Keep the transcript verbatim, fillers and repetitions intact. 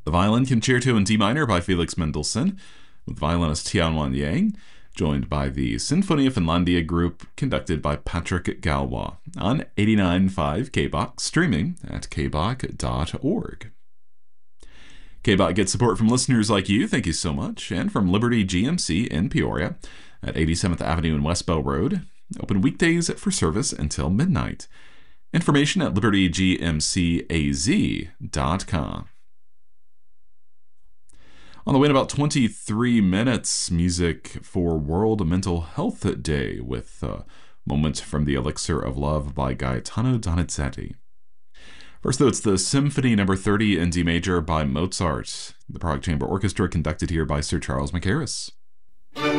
The Violin Concerto in D minor by Felix Mendelssohn, with violinist Tianwan Yang, joined by the Sinfonia Finlandia group, conducted by Patrick Galois, on eighty-nine point five K B O C, streaming at k b o c dot org. K B O C gets support from listeners like you, thank you so much, and from Liberty G M C in Peoria, at eighty-seventh Avenue and West Bell Road, open weekdays for service until midnight. Information at liberty g m c a z dot com. On the way in about twenty-three minutes, music for World Mental Health Day with uh, Moments from the Elixir of Love by Gaetano Donizetti. First, though, it's the Symphony Number thirty in D major by Mozart, the Prague Chamber Orchestra, conducted here by Sir Charles Mackerras.